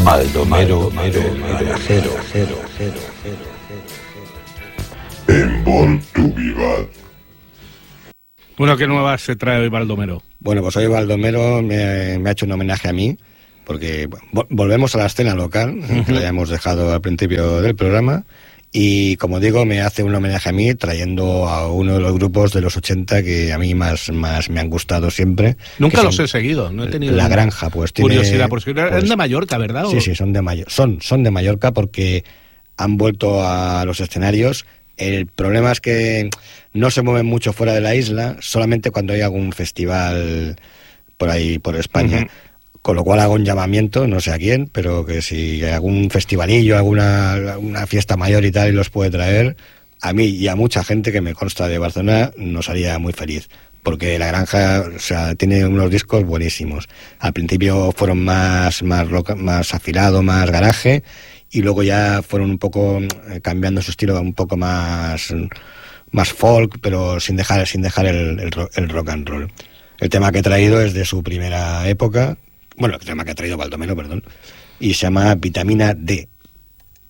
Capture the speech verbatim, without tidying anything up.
Baldomero cero cero cero en Born to Be Bad. Bueno, ¿qué nuevas se trae hoy Baldomero? Bueno, pues hoy Baldomero me, me ha hecho un homenaje a mí, porque vo- volvemos a la escena local, uh-huh. que la hayamos dejado al principio del programa, y como digo, me hace un homenaje a mí trayendo a uno de los grupos de los ochenta que a mí más, más me han gustado siempre. Nunca los he seguido, no he tenido La Granja, pues tiene... curiosidad, por si eran pues, de Mallorca, ¿verdad? Sí, sí, son de, Mayo- son, son de Mallorca porque han vuelto a los escenarios. El problema es que no se mueven mucho fuera de la isla, solamente cuando hay algún festival por ahí, por España. Uh-huh. Con lo cual hago un llamamiento, no sé a quién, pero que si hay algún festivalillo, alguna una fiesta mayor y tal, y los puede traer, a mí y a mucha gente que me consta de Barcelona, nos haría muy feliz. Porque La Granja, o sea, tiene unos discos buenísimos. Al principio fueron más, más, rock, más afilado, más garaje, y luego ya fueron un poco eh, cambiando su estilo, un poco más, más folk, pero sin dejar, sin dejar el, el, el rock and roll. El tema que he traído es de su primera época, bueno, el tema que ha traído Baldomero, perdón, y se llama Vitamina D.